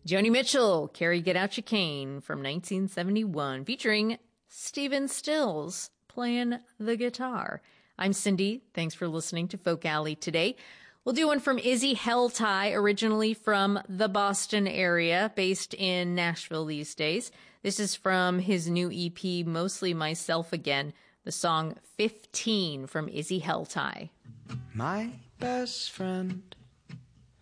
Joni Mitchell, Carrie Get Out Your Cane from 1971, featuring Stephen Stills playing the guitar. I'm Cindy. Thanks for listening to Folk Alley today. We'll do one from Izzy Helltie, originally from the Boston area, based in Nashville these days. This is from his new EP, Mostly Myself Again, the song 15 from Izzy Helltie. My best friend